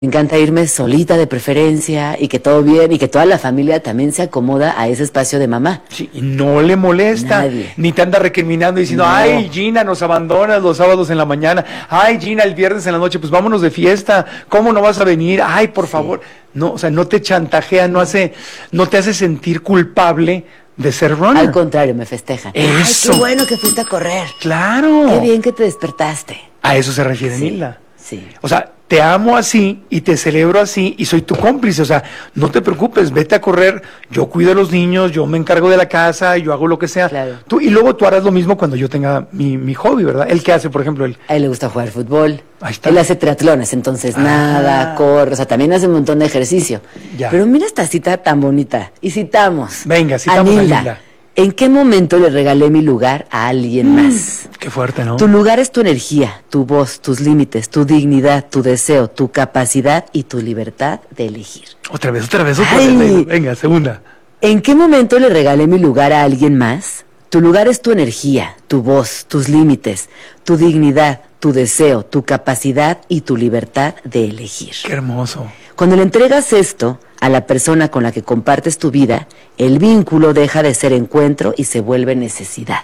Me encanta irme solita de preferencia y que todo bien y que toda la familia también se acomoda a ese espacio de mamá. Sí, y no le molesta, Nadie. ni te anda recriminando diciendo, No. ay Gina, nos abandonas los sábados en la mañana, ay Gina, el viernes en la noche, pues vámonos de fiesta, ¿cómo no vas a venir? Ay, por favor. No, o sea, no te chantajea, no te hace sentir culpable de ser runner. Al contrario, me festejan. Eso. Ay, qué bueno que fuiste a correr. Claro. Qué bien que te despertaste. A eso se refiere Sí, Nilda. sí. O sea, te amo así y te celebro así y soy tu cómplice. O sea, no te preocupes, vete a correr, yo cuido a los niños, yo me encargo de la casa, yo hago lo que sea. Claro. Y luego tú harás lo mismo cuando yo tenga mi hobby, ¿verdad? ¿El qué hace, por ejemplo? A él le gusta jugar fútbol. Ahí está. Él hace triatlones, entonces nada, corre, o sea, también hace un montón de ejercicio. Ya. Pero mira esta cita tan bonita. Y citamos. Venga, citamos a Nilda. ¿En qué momento le regalé mi lugar a alguien más? Qué fuerte, ¿no? Tu lugar es tu energía, tu voz, tus límites, tu dignidad, tu deseo, tu capacidad y tu libertad de elegir. Otra vez. Ay. Venga, segunda. ¿En qué momento le regalé mi lugar a alguien más? Tu lugar es tu energía, tu voz, tus límites, tu dignidad, tu deseo, tu capacidad y tu libertad de elegir. Qué hermoso. Cuando le entregas esto a la persona con la que compartes tu vida, el vínculo deja de ser encuentro y se vuelve necesidad.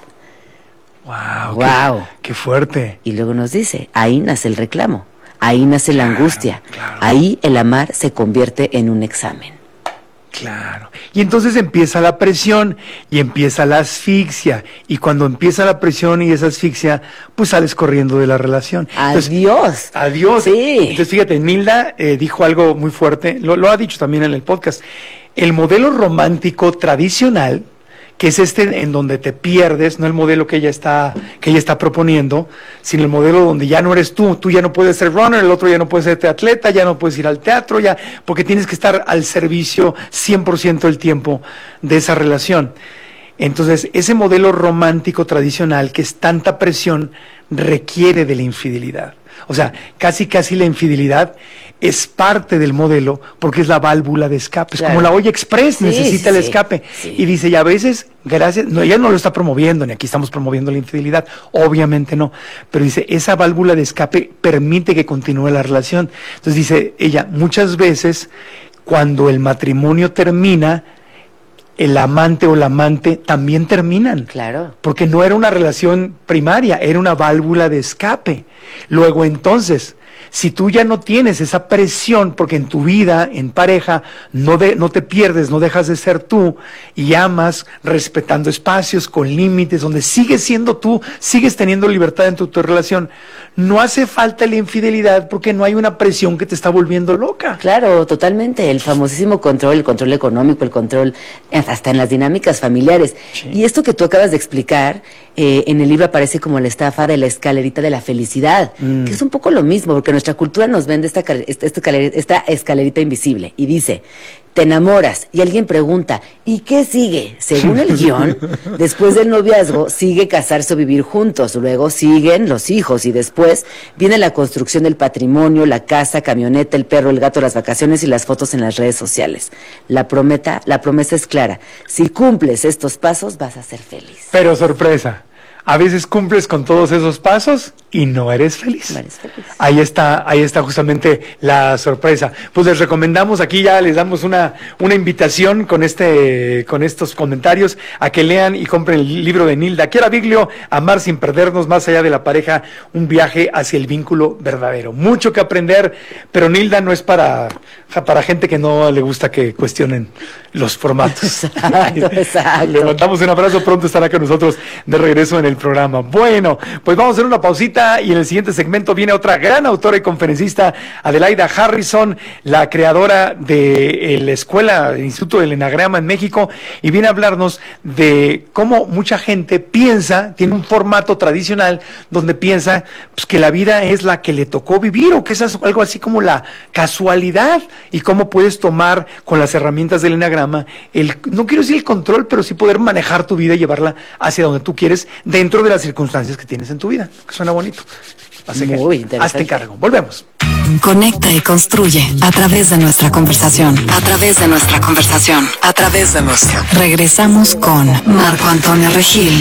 Wow. Wow. Qué fuerte. Y luego nos dice, ahí nace el reclamo, ahí nace la angustia, claro. ahí el amar se convierte en un examen. Claro. Y entonces empieza la presión y empieza la asfixia. Y cuando empieza la presión y esa asfixia, pues sales corriendo de la relación. Entonces, Adiós. adiós. Sí. Entonces, fíjate, Nilda dijo algo muy fuerte, lo ha dicho también en el podcast. El modelo romántico tradicional, que es este en donde te pierdes, no el modelo que ella está proponiendo, sino el modelo donde ya no eres tú ya no puedes ser runner, el otro ya no puede ser atleta, ya no puedes ir al teatro, ya, porque tienes que estar al servicio 100% del tiempo de esa relación. Entonces, ese modelo romántico tradicional, que es tanta presión, requiere de la infidelidad. O sea, casi la infidelidad es parte del modelo porque es la válvula de escape. Es como la olla express, necesita el escape. Sí. Y dice, y a veces, gracias, no, ella no lo está promoviendo, ni aquí estamos promoviendo la infidelidad, obviamente no. Pero dice, esa válvula de escape permite que continúe la relación. Entonces dice ella, muchas veces, cuando el matrimonio termina, el amante o la amante también terminan. Claro. Porque no era una relación primaria, era una válvula de escape. Luego entonces, si tú ya no tienes esa presión, porque en tu vida, en pareja, no te pierdes, no dejas de ser tú, y amas respetando espacios, con límites, donde sigues siendo tú, sigues teniendo libertad en tu relación, no hace falta la infidelidad porque no hay una presión que te está volviendo loca. Claro, totalmente. El famosísimo control, el control económico, el control hasta en las dinámicas familiares. Sí. Y esto que tú acabas de explicar, en el libro aparece como la estafa de la escalerita de la felicidad, que es un poco lo mismo, porque nuestra cultura nos vende esta escalerita invisible y dice, te enamoras y alguien pregunta, ¿y qué sigue? Según el guión, después del noviazgo sigue casarse o vivir juntos, luego siguen los hijos y después viene la construcción del patrimonio, la casa, camioneta, el perro, el gato, las vacaciones y las fotos en las redes sociales. La promesa es clara, si cumples estos pasos vas a ser feliz. Pero sorpresa, a veces cumples con todos esos pasos y no eres feliz. No eres feliz. Ahí está justamente la sorpresa. Pues les recomendamos, aquí ya les damos una invitación con estos comentarios a que lean y compren el libro de Nilda Chiara Biglio, Amar sin perdernos, más allá de la pareja, un viaje hacia el vínculo verdadero. Mucho que aprender, pero Nilda no es para gente que no le gusta que cuestionen los formatos. Exacto. Le mandamos un abrazo, pronto estará con nosotros de regreso en el programa. Bueno, pues vamos a hacer una pausita y en el siguiente segmento viene otra gran autora y conferencista, Adelaida Harrison, la creadora de la escuela, el Instituto del Enagrama en México, y viene a hablarnos de cómo mucha gente piensa, tiene un formato tradicional donde piensa pues, que la vida es la que le tocó vivir o que es algo así como la casualidad, y cómo puedes tomar con las herramientas del Enagrama no quiero decir el control, pero sí poder manejar tu vida y llevarla hacia donde tú quieres dentro de las circunstancias que tienes en tu vida. Que suena bonito. Así muy que interesante. hazte cargo. Volvemos. Conecta y construye a través de nuestra conversación. Regresamos con Marco Antonio Regil.